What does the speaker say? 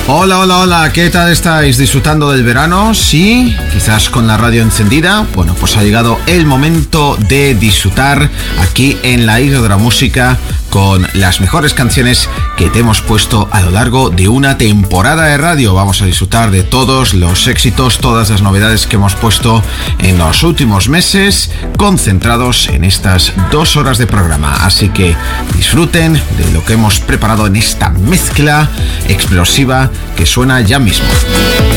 Hola, hola, hola, ¿qué tal estáis? ¿Disfrutando del verano? ¿Sí? ¿Quizás con la radio encendida? Bueno, pues ha llegado el momento de disfrutar aquí en la Isla de la Música con las mejores canciones que te hemos puesto a lo largo de una temporada de radio. Vamos a disfrutar de todos los éxitos, todas las novedades que hemos puesto en los últimos meses, concentrados en estas 2 horas de programa. Así que disfruten de lo que hemos preparado en esta mezcla explosiva que suena ya mismo.